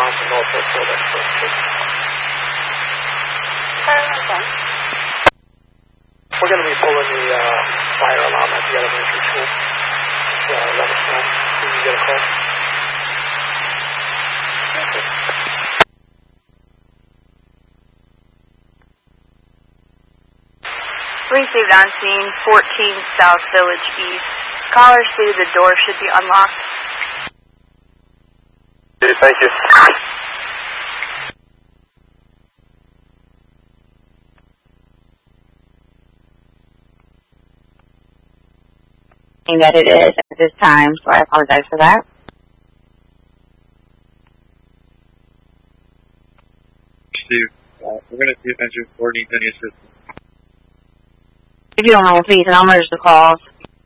bound to Norfolk for that first trip. Okay. We're going to be pulling the fire alarm at the elementary school. So let us know when you get a call. Okay. Received on scene, 14 South Village East. Caller stated the door should be unlocked. Okay, thank you. That it is at this time, so I apologize for that. Steve, we're going to see if entry 4 needs any assistance. If you don't mind, please, and I'll merge the calls.